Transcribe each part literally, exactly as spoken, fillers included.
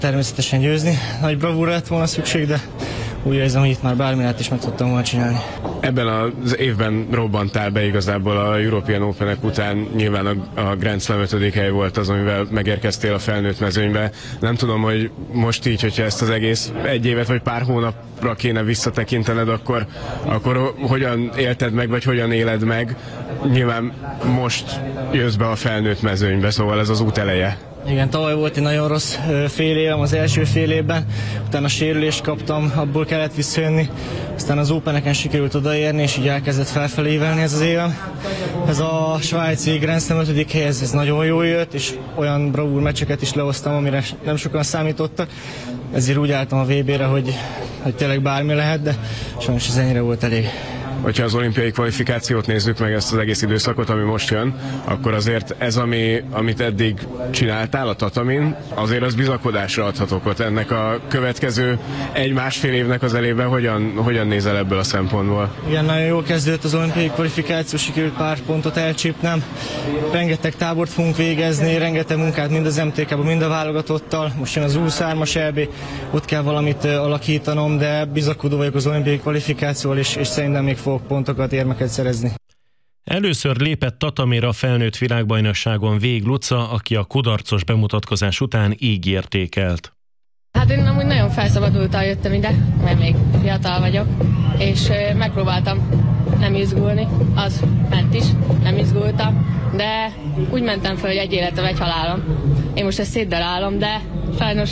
Természetesen győzni. Nagy bravúra lett volna szükség, de úgy érzem, hogy itt már bármi lehet is meg tudtam volna csinálni. Ebben az évben robbantál be igazából a European Openek után, nyilván a, a Grand Slam ötödik hely volt az, amivel megérkeztél a felnőtt mezőnybe. Nem tudom, hogy most így, hogyha ezt az egész egy évet vagy pár hónapra kéne visszatekintened, akkor, akkor hogyan élted meg, vagy hogyan éled meg? Nyilván most jössz be a felnőtt mezőnybe, szóval ez az út eleje. Igen, tavaly volt egy nagyon rossz fél évem az első fél évben, utána sérülést kaptam, abból kellett visszajönni, aztán az Openeken sikerült odaérni, és így elkezdett felfelé ívelni ez az évem. Ez a svájci Grand Slam ötödik hely, ez, ez nagyon jól jött, és olyan bravúr meccseket is lehoztam, amire nem sokan számítottak, ezért úgy álltam a vé bére, hogy, hogy tényleg bármi lehet, de sajnos ez ennyire volt elég. Hogyha az olimpiai kvalifikációt nézzük meg, ezt az egész időszakot, ami most jön, akkor azért ez, ami, amit eddig csináltál a tatamin, azért az bizakodásra adhat okot. Ennek a következő egy-másfél évnek az elében hogyan, hogyan nézel ebből a szempontból? Igen, nagyon jól kezdődött az olimpiai kvalifikáció, sikerült pár pontot elcsípnem. Rengeteg tábort fogunk végezni, rengeteg munkát mind az em té ká-ban, mind a válogatottal. Most jön az u huszonhárom é bé, ott kell valamit alakítanom, de bizakodó vagyok az olimpiai kvalifikációval, és, és szerintem még fogok pontokat, érmeket szerezni. Először lépett tatamira a felnőtt világbajnokságon Vég Luca, aki a kudarcos bemutatkozás után így értékelt. Hát én amúgy nagyon felszabadultan jöttem ide, mert még fiatal vagyok, és megpróbáltam nem izgulni, az ment is, nem izgultam, de úgy mentem fel, hogy egy életem, egy halálom. Én most ezt szétdarálom, de sajnos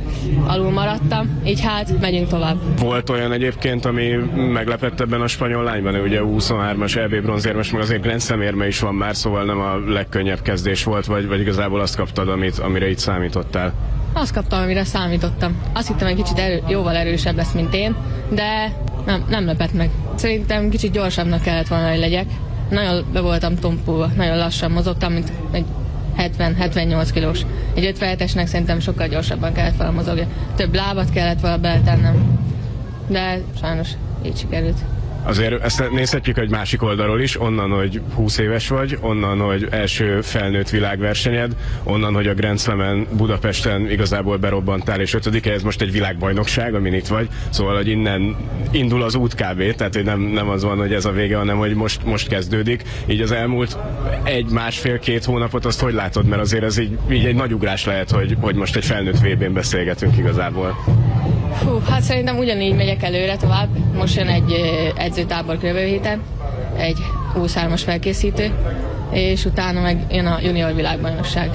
alul maradtam, így hát megyünk tovább. Volt olyan egyébként, ami meglepett ebben a spanyol lányban, ugye u huszonhármas é bé bronzérmes, meg azért Grand Slam érme is van már, szóval nem a legkönnyebb kezdés volt, vagy, vagy igazából azt kaptad, amit, amire itt számítottál? Azt kaptam, amire számítottam. Azt hittem, hogy kicsit erő, jóval erősebb lesz, mint én, de nem, nem lepett meg. Szerintem kicsit gyorsabbnak kellett volna, hogy legyek. Nagyon be voltam tompulva, nagyon lassan mozogtam, mint egy hetven-hetvennyolc kilós. Egy ötvenhetesnek szerintem sokkal gyorsabban kellett volna mozogni. Több lábat kellett volna beletennem, de sajnos így sikerült. Azért ezt nézhetjük egy másik oldalról is, onnan, hogy húsz éves vagy, onnan, hogy első felnőtt világversenyed, onnan, hogy a Grand Slamen Budapesten igazából berobbantál, és ötödik, ez most egy világbajnokság, amin itt vagy, szóval, hogy innen indul az út kb. Tehát, hogy nem, nem az van, hogy ez a vége, hanem, hogy most, most kezdődik. Így az elmúlt egy, másfél-két hónapot azt hogy látod, mert azért ez így, így egy nagy ugrás lehet, hogy, hogy most egy felnőtt vé bén beszélgetünk igazából. Hú, hát szerintem ugyanígy megyek előre tovább. Most jön egy edzőtábor jövő héten, egy u huszonhármas felkészítő, és utána meg jön a junior világbajnokság.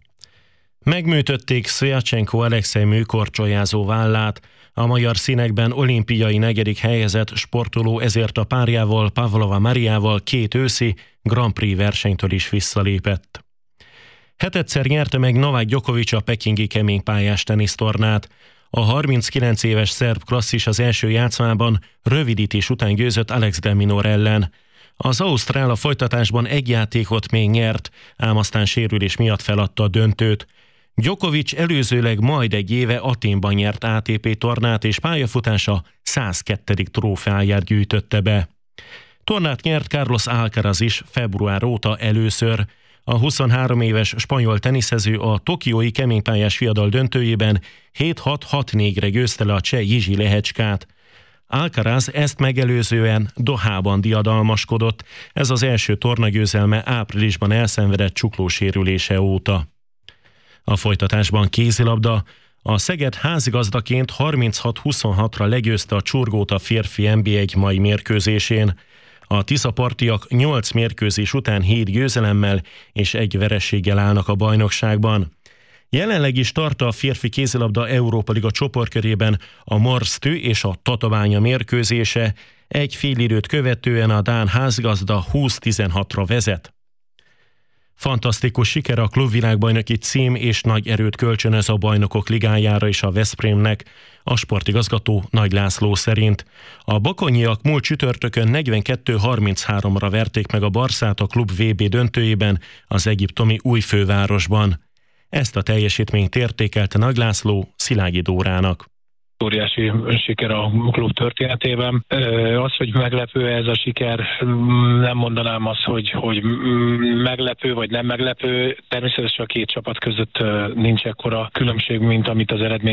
Megműtötték Szviatchenko Alexej műkorcsolyázó vállát. A magyar színekben olimpiai negyedik helyezett sportoló ezért a párjával, Pavlova Mariával két őszi Grand Prix versenytől is visszalépett. Hetedszer nyerte meg Novák Djokovic a pekingi keménypályás tenisztornát. A harminckilenc éves szerb klasszis az első játszmában rövidítés után győzött Alex de Minaur ellen. Az ausztrál a folytatásban egy játékot még nyert, ám aztán sérülés miatt feladta a döntőt. Djokovic előzőleg majd egy éve Athénban nyert á té pé tornát, és pályafutása százkettő trófeáját gyűjtötte be. Tornát nyert Carlos Alcaraz is február óta először. A huszonhárom éves spanyol teniszező a tokiói keménypályás viadal döntőjében hét hat hat négyre győzte le a cseh Jiří Lehečkát. Alcaraz ezt megelőzően Dohában diadalmaskodott, ez az első tornagyőzelme áprilisban elszenvedett csuklósérülése óta. A folytatásban kézilabda. A Szeged házigazdaként harminchat huszonhatra legyőzte a Csurgót a férfi en bé egy mai mérkőzésén. A tiszapartiak nyolc mérkőzés után hét győzelemmel és egy vereséggel állnak a bajnokságban. Jelenleg is tart a férfi kézilabda Európa Liga csoportkörében a Marstő és a Tatabánya mérkőzése, egy fél időt követően a dán házgazda húsz tizenhatra vezet. Fantasztikus siker a klubvilágbajnoki cím és nagy erőt kölcsönöz a Bajnokok Ligájára és a Veszprémnek, a sportigazgató Nagy László szerint. A bakonyiak múlt csütörtökön negyvenkettő harmincháromra verték meg a Barszát a klub vé bé döntőjében az egyiptomi Újfővárosban. Ezt a teljesítményt értékelte Nagy László Szilágyi Dórának. Óriási siker a klub történetében. Az, hogy meglepő ez a siker, nem mondanám azt, hogy, hogy meglepő vagy nem meglepő. Természetesen a két csapat között nincs ekkora különbség, mint amit az eredmény